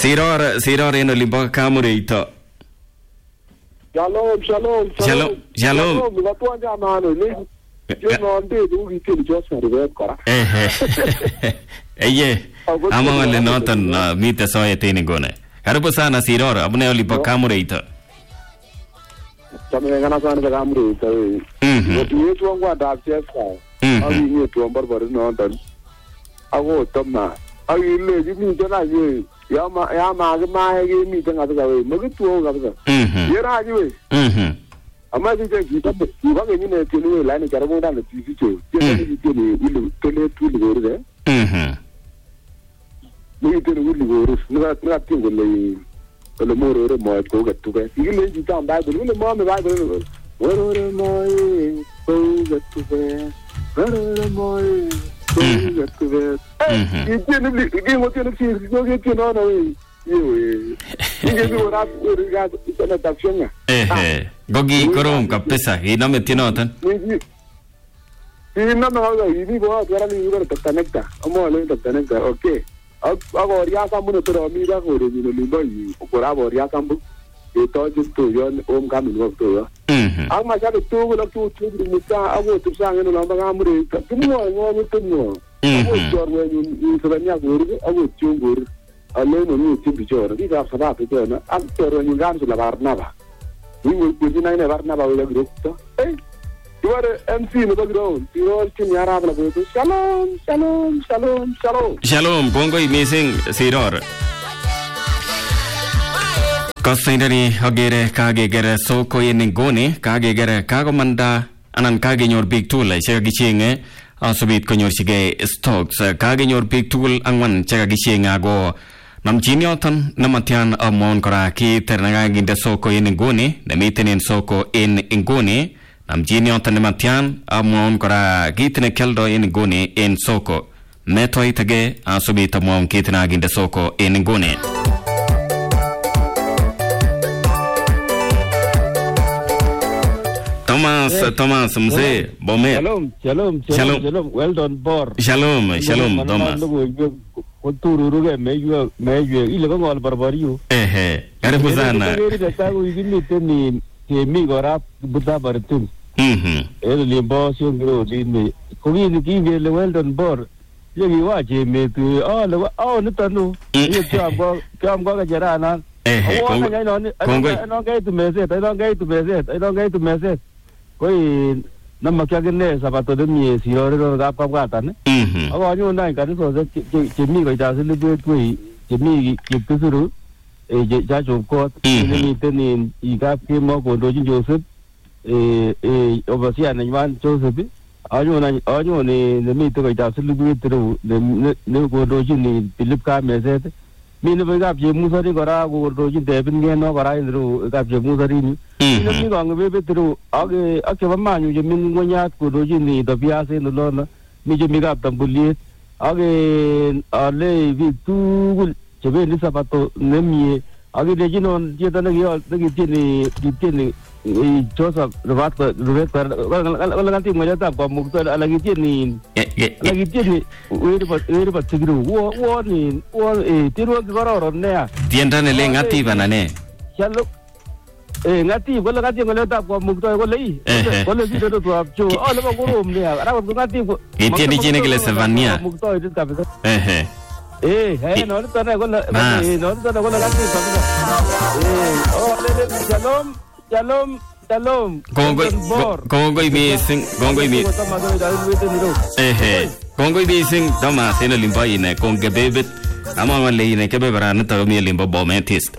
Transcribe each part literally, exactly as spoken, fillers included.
Siror, siror en olimpo Kamureito. Shalom, shalom, shalom. Shalom. Watu anja mano ni. Yo no ande du wiki jo sare kora. Eh. Eye. Ama wale notan mita soya tini gone. Karibu sana Siror, abune olimpo Kamureito. Kami ngana sana Kamureito. Mhm. Watu yetu wangu adaptesa. Awi ni tu ambar bar no dan. Ago tama. Awi le jimi jana ye. Ya ma ya ma ga ma he ge mi tanga ga we. Magi tu ga ga. Mhm. Yera ji we. Mhm. Ama ji je ki ta ba ga ni ne tini we la ni kara mo da na ti fi che. Je ni ti ni ilu to le tu le re. Mhm. Ni ti ni le re. Ni ga na ti le le mo re mo ko ga tu ga. Ti le ji ta ba bu le mo me ba bu. Wo re mo ko ga tu ga. Wo re mo ko ga tu ga. Eh, ti ni ti mo ti ni ti ko ga ti no no. Yewe. Inge ni ora ora ga na ta fiona. Eh. Gogi korom kapesa ina metinotan. Ni ni na na ga ni bo ara ni ora ta conecta. Amo le ta conecta. Okay. Ago ria ka mu no pero mi ga ko re ni ni bo yi. Ko ra bo ria ka mu. E to ju to yo om ka mi no to yo. Mhm. Ang ma sa to go la to to ni ta ago to sa ngeno la ga mu re. Tu mo ngo ni tu mo. Ago jor we ni ni so nya go re ago chu go re. Aleno ni ti bi jor. Di ga sa ba pe na. Am to ni ga la barnaba. We will put in a Varnaba with a group. Hey, you are M C in the background. You are in Yarabla. Shalom, shalom, shalom, shalom. Shalom, Bongo missing Siror. Costindari Hogere Kage Gere Soko in Goni, Kage Gere Kagomanda, and Kage your big tool, Chegachinge, also beat Konyoshige stocks, Kage your big tool, and one Chegachin ago. Nam Jinyotan, Namatian of Mon Koraki, Ternagag in the Soko in Ngoni, the meeting in Soko in Ngoni, Nam Jinyotan Namatian of Mon Kora, Gitin Keldo in Ngoni in Soko, Meto Itage, Asubita Mon Kitanag in the Soko in Ngoni. Thomas, Thomas, Mze, Bome. Shalom, shalom, shalom, shalom, well done, Bor. Shalom, shalom, Thomas. Kuturu meju meju ile ko ngol barbario eh eh are buzana ere de ta ko igini teni ke mi gora buddha bartum mhm ere limbo sio ngro ni ko ni ki le weldon bor ye gi wa je me tu oh le oh ni tanu ye kam go kam go ga jara na eh ko ga no no ga tu mese ta no ga tu mese ta no ga tu mese ko nama kya gane sabato de mi si ro ro ga pa ga ta ne mhm awa nyu na ka so se che mi ga ja se le be tu che mi ki tu su e je ja jo ko ni te ni i ga ke mo ko do ji Joseph e e overseer na man Joseph ayo na ayo ni ne mi to ga ja se le be tu ne ne ko do ji ni Philip ka me se mi ne ga je mu sa ri ga ra ko do ji de bin ge no ga ra ru ga je mu sa ri ni ni mi ga nge be tu age ake ba ma nyu je mi ngo nya ko do ji ni do bia se no lo mi je mi ga tambuli age ale vi tu je be ni sabato ne mi age de ji no je ta ne yo de ji ni ji ti ni e Joseph Robert Robert wala nganti mo jata ko mu to ala gi ti ni ala gi ti ni we ri ba we ri ba tigru wo wo ni wo e ti ro ga ro ne tienda ne le ngati bana ne chalo eh ngati wala ngati ngale ta ko mu to ko lei ko le video to ap cho ala ba ko rom ne ara ko ngati ko e ti ni jine gele savania mu to it ka be eh eh eh eh no to na ko la no to na ko la ngati sa eh oh le shalom Shalom, shalom. Kongo, Kongo missing, Kongo missing. Eh eh, Kongo missing. Thomas, ina limba ina Kongo bebet. Ama wale ina kebe barana tawo mi limba bometist.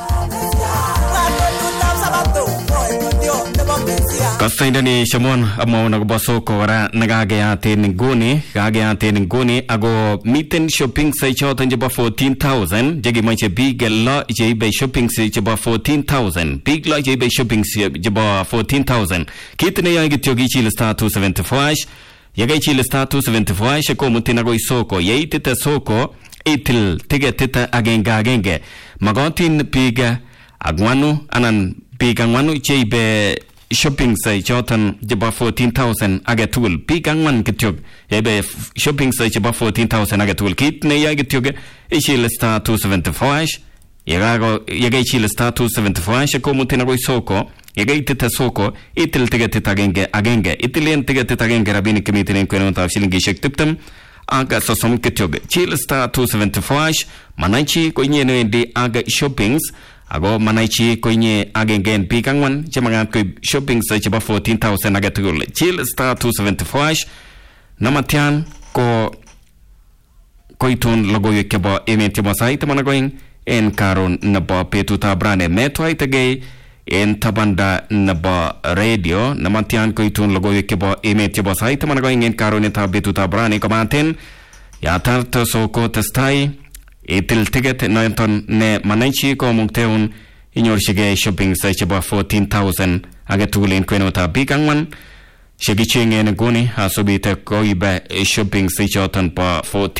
Kasaida ni Shamon amo nagbaso ko wara nagage ate ngoni gage ate ngoni ago mitten shopping sai chota njeba fourteen thousand jegi manche big la jebe shopping sai jeba fourteen thousand big la jebe shopping sai jeba fourteen thousand kitne yangi tyogi chile star two seventy-five yagai chile star two seventy-five ko mutina go isoko yeitete soko itil tigetita agenga agenge magotin piga agwanu anan piga agwanu jebe shopping say chotan jaba fourteen thousand agatul pikang man kityog ebe shopping say jaba fourteen thousand agatul kit ne ya kityog ishil star two seventy-five Yagago yagay chile star two seventy-four hash komutena go soko. Yagay tita soko itil ticket agenge agenge itilien ticket agenge rabini kemitin kweno ta shilingi shek tiptem. Aga sosom kityoge chile star two seventy-four hash manaichi ko nyeno endi aga shoppings ago manaichi ko nye agengen pikangwan chemagat ko shoppings sa chaba fourteen thousand aga tugul chile star two seventy-four hash namatian ko koitun logoyo kebo ementi mosaita managoing en karon nabo petuta brane metwaita gay en tabanda nabo radio namatian koitun logoyo kebo ementi mosaita managoing en karon eta petuta brane komaten ya tarto soko testai itil ticket nainton ne manaichi ko mungteun inyorshige shopping sa chaba fourteen thousand aga tulen kwenota bigangwan shigi chenge ne goni asubite ko iba shopping sa chotan pa fourteen